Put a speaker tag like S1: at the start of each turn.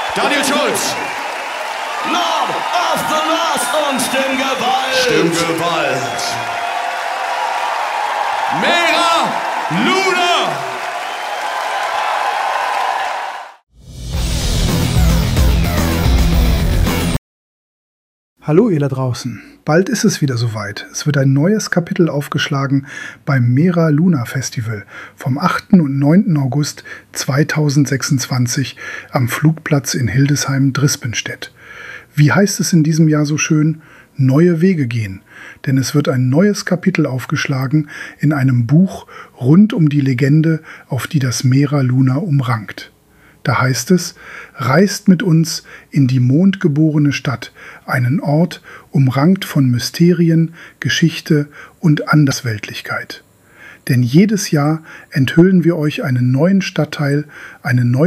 S1: Daniel Schulz.
S2: Lord of the Lost und Stimmgewalt.
S1: Stimmgewalt. Mera Luna.
S3: Hallo ihr da draußen, bald ist es wieder soweit. Es wird ein neues Kapitel aufgeschlagen beim Mera Luna Festival vom 8. und 9. August 2026 am Flugplatz in Hildesheim-Drispenstedt. Wie heißt es in diesem Jahr so schön? Neue Wege gehen, denn es wird ein neues Kapitel aufgeschlagen in einem Buch rund um die Legende, auf die das Mera Luna umrankt. Da heißt es, reist mit uns in die mondgeborene Stadt, einen Ort umrankt von Mysterien, Geschichte und Andersweltlichkeit. Denn jedes Jahr enthüllen wir euch einen neuen Stadtteil, eine neue